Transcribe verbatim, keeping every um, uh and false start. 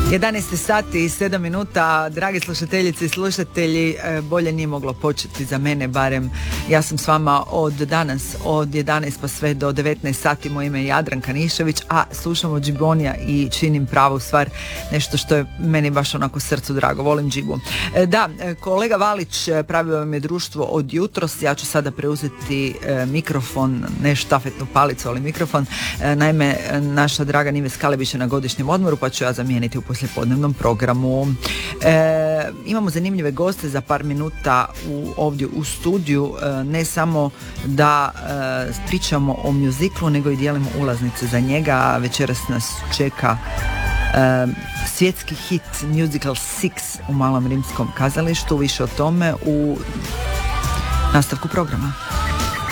jedanaest sati i sedam minuta, dragi slušateljice i slušatelji, bolje nije moglo početi za mene, barem ja sam s vama od danas, od jedanaest pa sve do devetnaest sati. Moje ime je Jadranka Nišević, a slušamo Džibonija i činim pravu stvar, nešto što je meni baš onako srcu drago, volim Džibu. Da, kolega Valić pravio vam je društvo od jutros, ja ću sada preuzeti mikrofon, ne štafetnu palicu, ali mikrofon. Naime, naša draga Nives Kalebić je na godišnjem odmoru, pa ću ja zamijeniti u poslijepodnevnom programu. E, imamo zanimljive goste za par minuta u, ovdje u studiju, e, ne samo da e, pričamo o mjuziklu, nego i dijelimo ulaznice za njega. Večeras nas čeka e, svjetski hit Musical Six u Malom rimskom kazalištu. Više o tome u nastavku programa.